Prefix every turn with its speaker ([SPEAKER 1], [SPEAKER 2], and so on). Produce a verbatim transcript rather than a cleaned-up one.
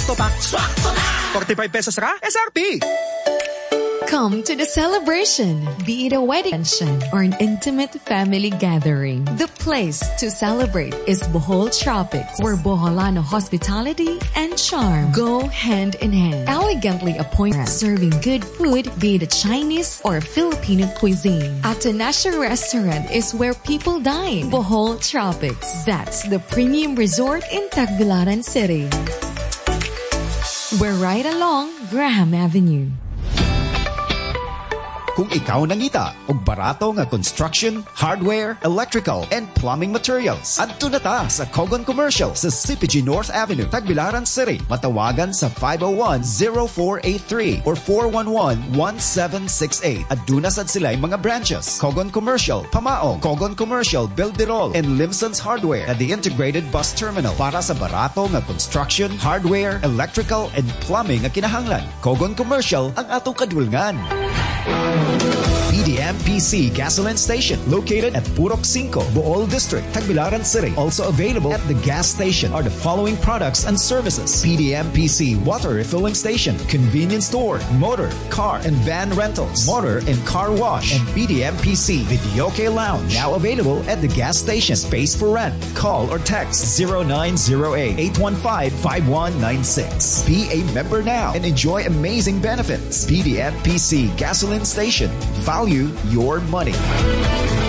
[SPEAKER 1] Swakto pack. Swakto na! forty-five pesos ra, S R P.
[SPEAKER 2] Come to the celebration, be it a wedding function or an intimate family gathering. The place to celebrate is Bohol Tropics, where Boholano hospitality and charm go hand in hand. Elegantly appointed, serving good food, be it a Chinese or Filipino cuisine. Atanasio Restaurant is where people dine. Bohol Tropics, that's the premium resort in Tagbilaran City. We're right along Graham Avenue.
[SPEAKER 3] Kung ikaw nangita og barato nga construction, hardware, electrical, and plumbing materials, adto na ta sa Kogon Commercial sa C P G North Avenue, Tagbilaran City. Matawagan sa five oh one, oh four eight three or four one one, one seven six eight. Aduna sad sila yung mga branches: Kogon Commercial, Pamaong, Kogon Commercial, Bilderol, and Limson's Hardware at the integrated bus terminal para sa barato nga construction, hardware, electrical, and plumbing nga kinahanglan. Kogon Commercial ang atong kadulngan. P D M P C Gasoline Station, located at Purok five, Bohol District, Tagbilaran City. Also available at the gas station are the following products and services: P D M P C Water Refilling Station, Convenience Store, Motor, Car, and Van Rentals, Motor and Car Wash, and P D M P C Videoke Lounge. Now available at the gas station. Space for rent. Call or text zero nine zero eight, eight one five, five one nine six. Be a member now and enjoy amazing benefits. P D M P C Gasoline Station. Value your money.